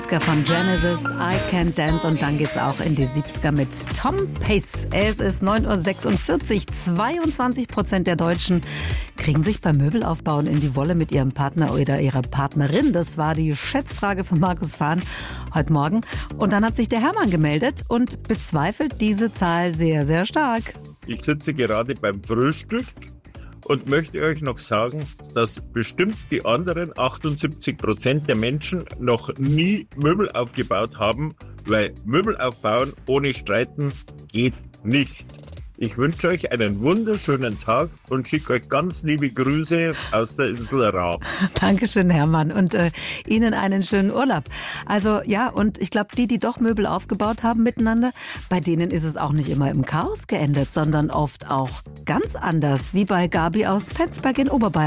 Von Genesis, I Can't Dance, und dann geht's auch in die 70er mit Tom Pace. Es ist 9:46 Uhr. 22% der Deutschen kriegen sich beim Möbelaufbauen in die Wolle mit ihrem Partner oder ihrer Partnerin. Das war die Schätzfrage von Markus Fahn heute Morgen. Und dann hat sich der Hermann gemeldet und bezweifelt diese Zahl sehr, sehr stark. Ich sitze gerade beim Frühstück und möchte euch noch sagen, dass bestimmt die anderen 78% der Menschen noch nie Möbel aufgebaut haben, weil Möbel aufbauen ohne Streiten geht nicht. Ich wünsche euch einen wunderschönen Tag und schicke euch ganz liebe Grüße aus der Insel Raab. Dankeschön, Hermann, und Ihnen einen schönen Urlaub. Also ja, und ich glaube, die doch Möbel aufgebaut haben miteinander, bei denen ist es auch nicht immer im Chaos geendet, sondern oft auch ganz anders, wie bei Gabi aus Penzberg in Oberbayern.